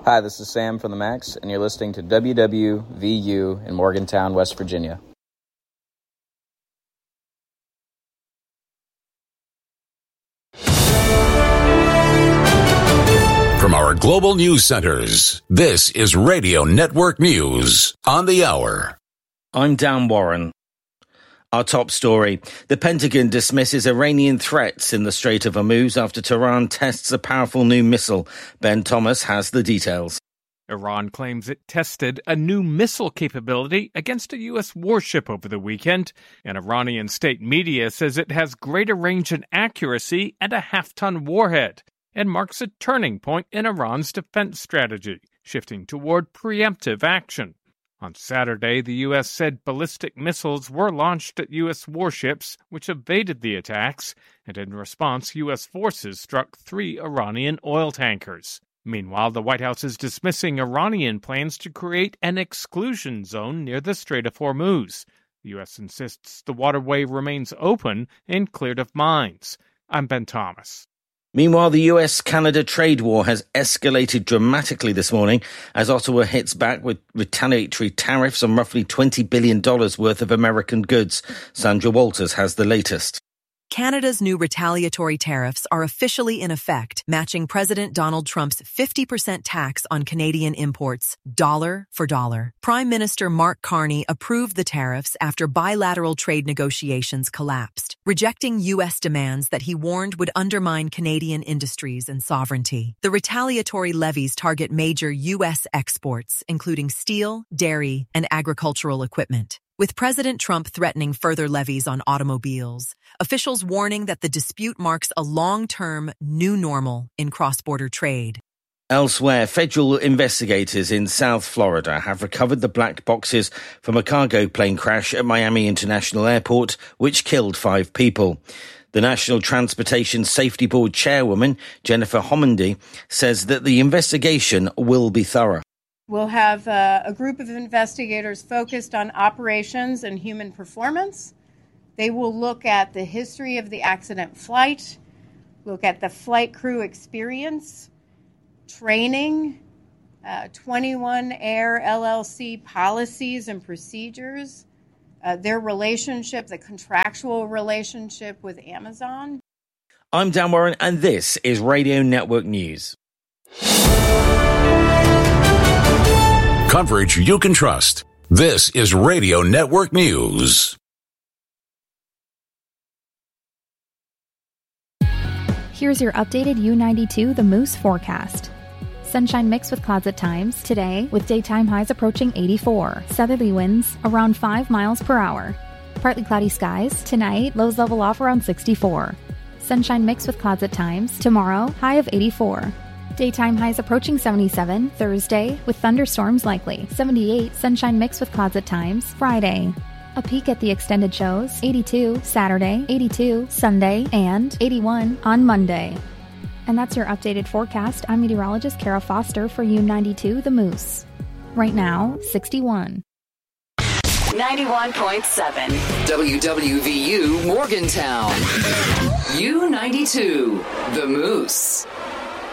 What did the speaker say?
Hi, this is Sam from the Max, and you're listening to WWVU in Morgantown, West Virginia. From our global news centers, this is Radio Network News on the hour. I'm Dan Warren. Our top story. The Pentagon dismisses Iranian threats in the Strait of Hormuz after Tehran tests a powerful new missile. Ben Thomas has the details. Iran claims it tested a new missile capability against a U.S. warship over the weekend, and Iranian state media says it has greater range and accuracy and a half-ton warhead, and marks a turning point in Iran's defense strategy, shifting toward preemptive action. On Saturday, the U.S. said ballistic missiles were launched at U.S. warships, which evaded the attacks, and in response, U.S. forces struck 3 Iranian oil tankers. Meanwhile, the White House is dismissing Iranian plans to create an exclusion zone near the Strait of Hormuz. The U.S. insists the waterway remains open and cleared of mines. I'm Ben Thomas. Meanwhile, the US-Canada trade war has escalated dramatically this morning as Ottawa hits back with retaliatory tariffs on roughly $20 billion worth of American goods. Sandra Walters has the latest. Canada's new retaliatory tariffs are officially in effect, matching President Donald Trump's 50% tax on Canadian imports, dollar for dollar. Prime Minister Mark Carney approved the tariffs after bilateral trade negotiations collapsed, rejecting U.S. demands that he warned would undermine Canadian industries and sovereignty. The retaliatory levies target major U.S. exports, including steel, dairy, and agricultural equipment. With President Trump threatening further levies on automobiles, officials warning that the dispute marks a long-term new normal in cross-border trade. Elsewhere, federal investigators in South Florida have recovered the black boxes from a cargo plane crash at Miami International Airport, which killed 5 people. The National Transportation Safety Board chairwoman, Jennifer Homendy, says that the investigation will be thorough. We'll have a group of investigators focused on operations and human performance. They will look at the history of the accident flight, look at the flight crew experience, training, 21 Air LLC policies and procedures, their relationship, the contractual relationship with Amazon. I'm Dan Warren, and this is Radio Network News. Coverage you can trust. This is Radio Network News. Here's your updated U92 The Moose forecast. Sunshine mixed with clouds at times today, with daytime highs approaching 84. Southerly winds around 5 miles per hour. Partly cloudy skies tonight, lows level off around 64. Sunshine mixed with clouds at times tomorrow, high of 84. Daytime highs approaching 77 Thursday, with thunderstorms likely. 78, sunshine mixed with clouds at times Friday. A peek at the extended shows, 82 Saturday, 82 Sunday, and 81 on Monday. And that's your updated forecast. I'm meteorologist Kara Foster for U92 The Moose. Right now, 61. 91.7 WWVU Morgantown. U92 The Moose.